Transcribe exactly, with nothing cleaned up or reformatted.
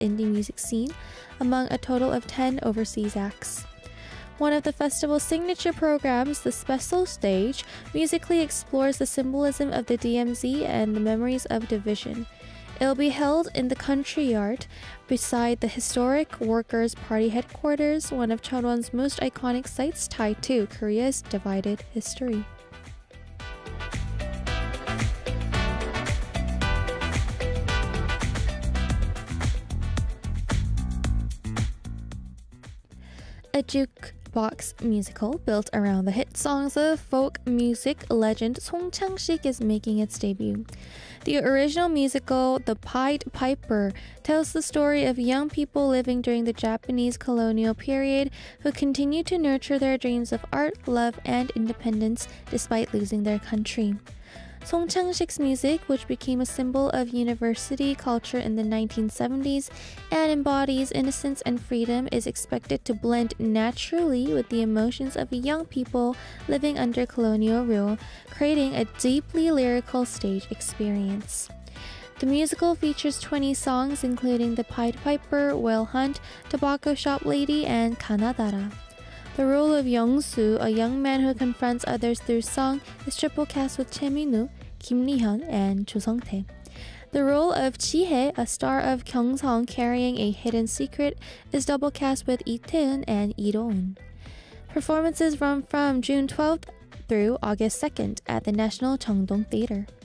indie music scene among a total of ten overseas acts. One of the festival's signature programs, the Special Stage, musically explores the symbolism of the D M Z and the memories of division. It'll be held in the Country Yard, beside the historic Workers' Party headquarters, one of Cheonwon's most iconic sites tied to Korea's divided history. A jukebox musical built around the hit songs of folk music legend Song Chang-sik is making its debut. The original musical, The Pied Piper, tells the story of young people living during the Japanese colonial period who continue to nurture their dreams of art, love, and independence despite losing their country. Song Chang-sik's music, which became a symbol of university culture in the nineteen seventies and embodies innocence and freedom, is expected to blend naturally with the emotions of young people living under colonial rule, creating a deeply lyrical stage experience. The musical features twenty songs, including The Pied Piper, Whale Hunt, Tobacco Shop Lady, and Kanadara. The role of Young-soo, a young man who confronts others through song, is triple cast with Choi Min-woo, Kim Lee-hyun, and Cho Sung-tae. The role of Ji-hye, a star of Kyung-song carrying a hidden secret, is double cast with Lee Tae-eun and Lee Do-eun. Performances run from June twelfth through August second at the National Cheongdong Theater.